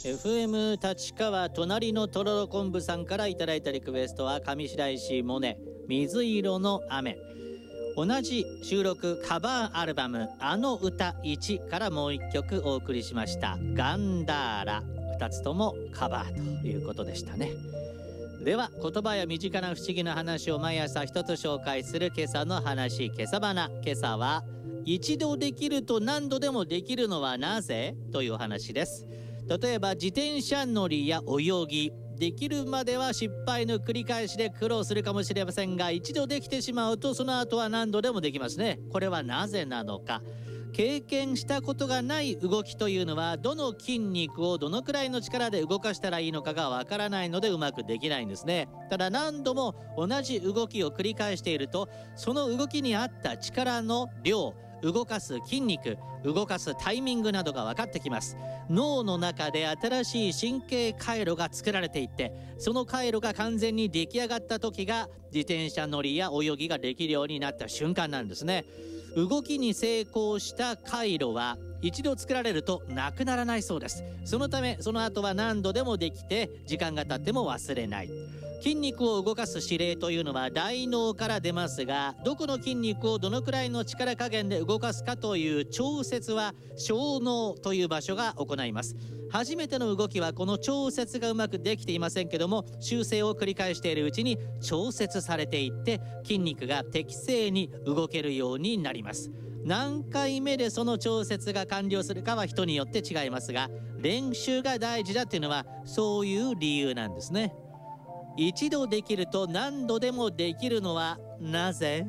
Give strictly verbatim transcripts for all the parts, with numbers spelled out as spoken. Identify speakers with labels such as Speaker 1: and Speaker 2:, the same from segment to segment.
Speaker 1: エフエム 立川隣のとろろ昆布さんからいただいたリクエストは上白石萌音水色の雨。同じ収録カバーアルバムあの歌いちからもういっきょくお送りしました。ガンダーラ、ふたつともカバーということでしたね。では言葉や身近な不思議な話を毎朝一つ紹介する今朝の話、今朝花。今朝は一度できると何度でもできるのはなぜというお話です。例えば自転車乗りや泳ぎ、できるまでは失敗の繰り返しで苦労するかもしれませんが、一度できてしまうとその後は何度でもできますね。これはなぜなのか。経験したことがない動きというのはどの筋肉をどのくらいの力で動かしたらいいのかがわからないのでうまくできないんですね。ただ何度も同じ動きを繰り返していると、その動きに合った力の量、動かす筋肉、動かすタイミングなどが分かってきます。脳の中で新しい神経回路が作られていって、その回路が完全に出来上がった時が自転車乗りや泳ぎができるようになった瞬間なんですね。動きに成功した回路は一度作られるとなくならないそうです。そのためその後は何度でもできて、時間が経っても忘れない。筋肉を動かす指令というのは大脳から出ますが、どこの筋肉をどのくらいの力加減で動かすかという調節は小脳という場所が行います。初めての動きはこの調節がうまくできていませんけども、修正を繰り返しているうちに調節されていって筋肉が適正に動けるようになります。何回目でその調節が完了するかは人によって違いますが、練習が大事だっていうのはそういう理由なんですね。一度できると何度でもできるのはなぜ？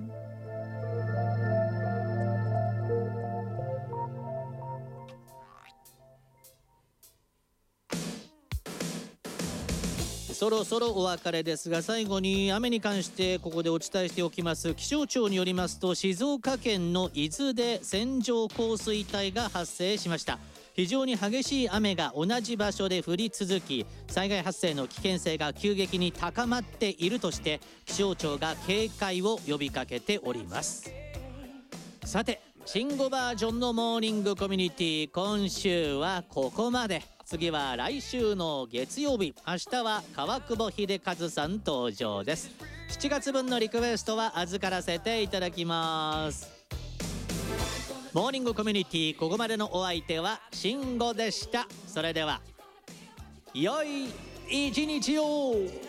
Speaker 1: そろそろお別れですが、最後に雨に関してここでお伝えしておきます。気象庁によりますと、静岡県の伊豆で線状降水帯が発生しました。非常に激しい雨が同じ場所で降り続き、災害発生の危険性が急激に高まっているとして気象庁が警戒を呼びかけております。さて、新語バージョンのモーニングコミュニティ、今週はここまで。次は来週の月曜日、明日は川久保秀和さん登場です。しちがつぶんのリクエストは預からせていただきます。モーニングコミュニティ、ここまでのお相手は慎吾でした。それでは良い一日を。